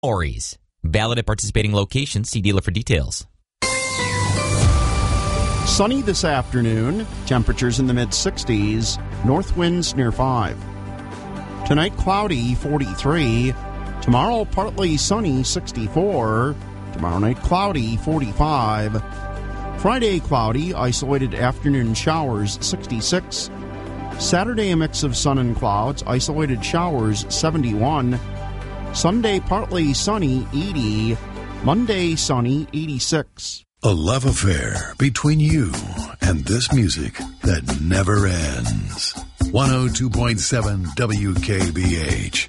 Ori's. Valid at participating locations. See dealer for details. Sunny this afternoon. Temperatures in the mid-60s. North winds near 5. Tonight, cloudy, 43. Tomorrow, partly sunny, 64. Tomorrow night, cloudy, 45. Friday, cloudy, isolated afternoon showers, 66. Saturday, a mix of sun and clouds, isolated showers, 71. Sunday, partly sunny, 80. Monday, sunny, 86. A love affair between you and this music that never ends. 102.7 WKBH.